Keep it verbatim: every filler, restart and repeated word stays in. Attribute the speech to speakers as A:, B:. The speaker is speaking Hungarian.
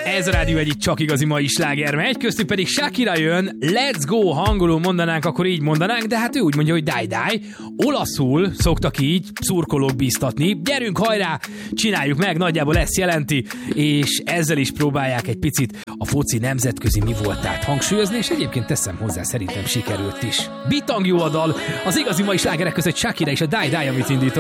A: Ez a rádió egyik csak igazi mai sláger megy, köztük pedig Shakira jön, let's go, ha angolul mondanánk, akkor így mondanánk, de hát ő úgy mondja, hogy die die. Olaszul szoktak így szurkolók bíztatni, gyerünk hajrá, csináljuk meg, nagyjából ezt jelenti, és ezzel is próbálják egy picit a foci nemzetközi mi voltát hangsúlyozni, és egyébként teszem hozzá, szerintem sikerült is. Bitang jó a dal, az igazi mai slágerek között Shakira és a Die Die, amit indított.